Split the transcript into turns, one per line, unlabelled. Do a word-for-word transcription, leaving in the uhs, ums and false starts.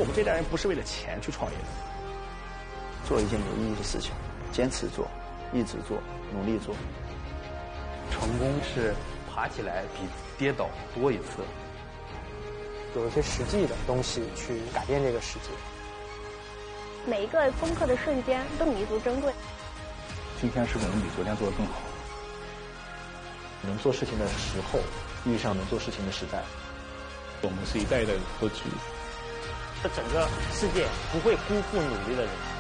我们这代人不是为了钱去创业的。
做一件有意义的事情，坚持做，一直做，努力做。
成功是爬起来比跌倒多一次。
有一些实际的东西去改变这个世界。
每一个攻克的瞬间都弥足珍贵。
今天是不是能比昨天做得更好？
能做事情的时候遇上能做事情的时代。
我们是一代一代的格局。
这整个世界不会辜负努力的人。